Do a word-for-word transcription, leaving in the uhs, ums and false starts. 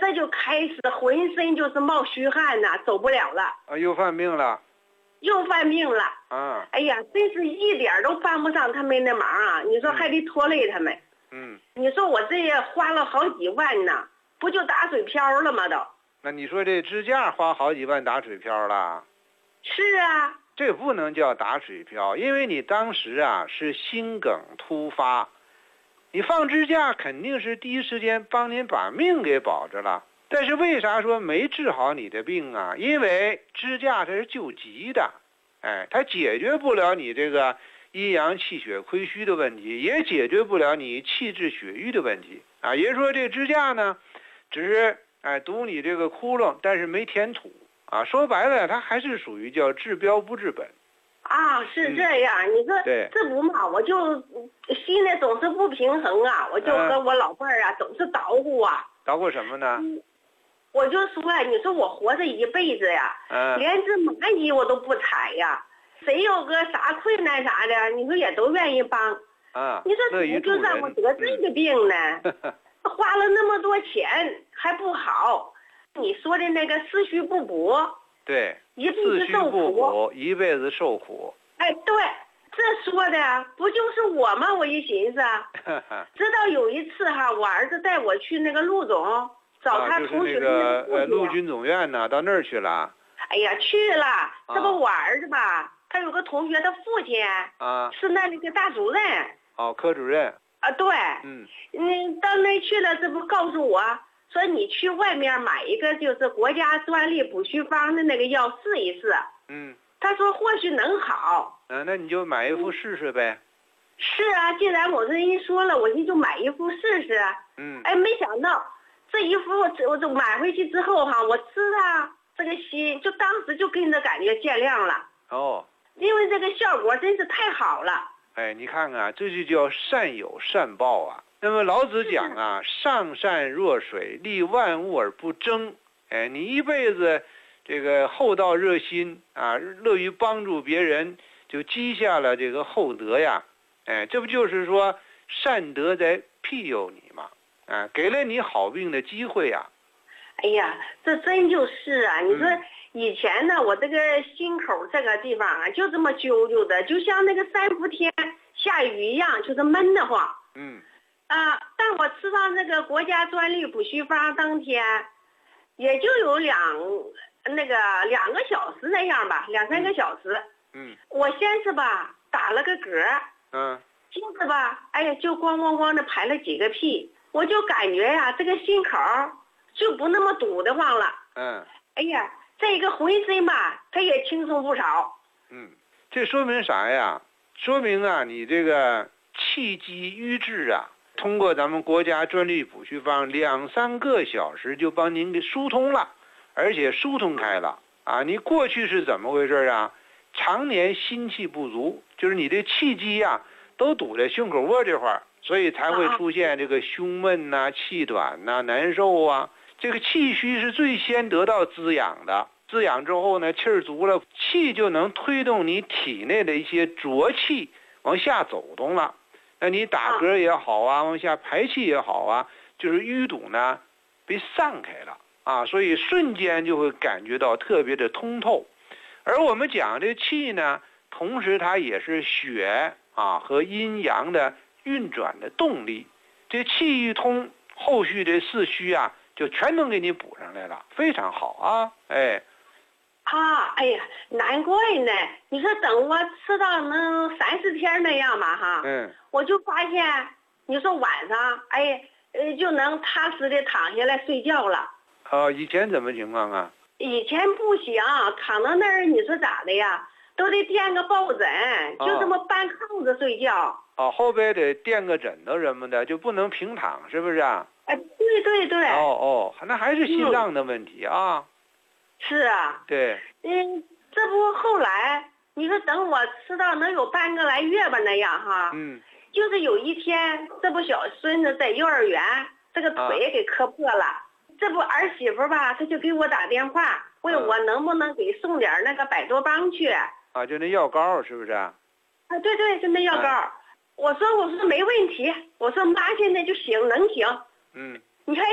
这就开始浑身就是冒虚汗呐、走不了了。 啊，又犯病了。 又犯病了。 啊。 哎呀，真是一点都帮不上他们的忙啊！你说还得拖累他们。 嗯。 你说我这也花了好几万呢，不就打水漂了吗？都。 那你说这支架花好几万打水漂了？ 是啊。 这不能叫打水漂，因为你当时啊是心梗突发，你放支架肯定是第一时间帮您把命给保着了。但是为啥说没治好你的病啊？因为支架它是救急的，哎，它解决不了你这个阴阳气血亏虚的问题，也解决不了你气滞血瘀的问题啊。也就是说这支架呢，只是哎堵你这个窟窿，但是没填土。啊，说白了，它还是属于叫治标不治本。 啊，是这样。嗯、你说这不嘛，我就心里总是不平衡啊，我就和我老伴儿啊、嗯、总是捣鼓啊。 捣鼓什么呢？ 嗯、我就说，你说我活这一辈子呀， 嗯、 连只蚂蚁我都不踩呀，谁有个啥困难啥的，你说也都愿意帮。 啊， 你说怎么就让我得这个病呢？嗯、花了那么多钱还不好。你说的那个思绪不补， 对， 一辈子受苦，一辈子受苦。 哎，对，这说的不就是我吗？我一寻思，直到有一次哈，我儿子带我去那个陆总找他同学的那个呃陆军总院呢，到那儿去了。 哎呀，去了，这不我儿子吧？他有个同学，他父亲啊是那那个大主任。 哦，科主任。 啊，对， 嗯嗯，到那去了，这不告诉我。说你去外面买一个就是国家专利补虚方的那个药试一试。 嗯。 他说或许能好。 嗯、啊，那你就买一副试试呗。 是啊，既然我跟人说了，我就就买一副试试。 嗯。 哎，没想到这一副我我就买回去之后哈，我吃啊这个心就当时就跟着感觉见亮了。 哦。 因为这个效果真是太好了。 哎，你看看，这就叫善有善报啊。那么老子讲啊，上善若水，利万物而不争。哎，你一辈子这个厚道热心啊，乐于帮助别人，就积下了这个厚德呀。哎，这不就是说善德在庇佑你吗？啊，给了你好病的机会呀。 哎呀，这真就是啊！你说以前呢，我这个心口这个地方啊，就这么揪揪的，就像那个三伏天下雨一样，就是闷得慌。 嗯。 啊！但我吃上这个国家专利补虚方当天，也就有两那个两个小时那样吧，两三个小时。 嗯。 我先是吧打了个嗝。 嗯。 接着吧，哎呀，就咣咣咣的排了几个屁，我就感觉呀、啊，这个心口就不那么堵得慌了。 嗯。 哎呀，这个浑身吧，它也轻松不少。 嗯，这说明啥呀？说明啊，你这个气机瘀滞啊。通过咱们国家专利补虚方，两三个小时就帮您给疏通了，而且疏通开了啊！你过去是怎么回事啊？常年心气不足，就是你的气机呀、啊、都堵在胸口窝这块儿，所以才会出现这个胸闷呐、啊、气短呐、啊、难受啊。这个气虚是最先得到滋养的，滋养之后呢，气儿足了，气就能推动你体内的一些浊气往下走动了。那你打嗝也好啊，往下排气也好啊，就是淤堵呢被散开了啊，所以瞬间就会感觉到特别的通透。而我们讲这气呢，同时它也是血啊和阴阳的运转的动力。这气一通，后续这四虚啊就全能给你补上来了，非常好啊，哎。 啊，哎呀，难怪呢！你说等我吃到能三四天那样吧，哈， 嗯， 我就发现，你说晚上，哎，呃，就能踏实的躺下来睡觉了。 哦，以前怎么情况啊？ 以前不行，躺到那儿，你说咋的呀？都得垫个抱枕， 哦、 就这么搬炕子睡觉。 哦，后边得垫个枕头什么的，就不能平躺，是不是啊？ 哎，对对对。 哦哦，那还是心脏的问题啊。嗯是啊， 对， 嗯，这不后来你说等我吃到能有半个来月吧那样哈， 嗯， 就是有一天这不小孙子在幼儿园这个腿给磕破了，啊、这不儿媳妇吧，他就给我打电话问我能不能给送点那个百多邦去， 啊，就那药膏是不是啊？ 啊，对对，就那药膏，啊、我说我说没问题，我说妈现在就行能行， 嗯， 你看。